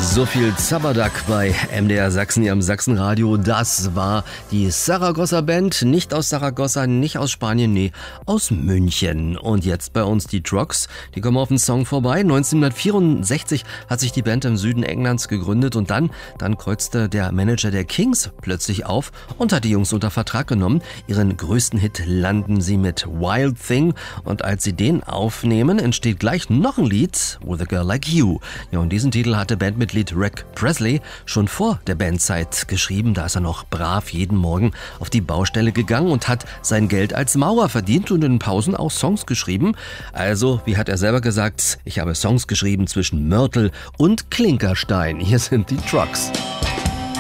So viel Zaberdack bei MDR Sachsen hier am Sachsenradio. Das war die Saragossa Band. Nicht aus Saragossa, nicht aus Spanien, nee, aus München. Und jetzt bei uns die Trucks. Die kommen auf den Song vorbei. 1964 hat sich die Band im Süden Englands gegründet und dann kreuzte der Manager der Kings plötzlich auf und hat die Jungs unter Vertrag genommen. Ihren größten Hit landen sie mit Wild Thing und als sie den aufnehmen, entsteht gleich noch ein Lied, With a Girl Like You. Ja, und diesen Titel hatte Bandmitglied Rick Presley schon vor der Bandzeit geschrieben. Da ist er noch brav jeden Morgen auf die Baustelle gegangen und hat sein Geld als Maurer verdient und in den Pausen auch Songs geschrieben. Also, wie hat er selber gesagt, ich habe Songs geschrieben zwischen Mörtel und Klinkerstein. Hier sind die Trucks.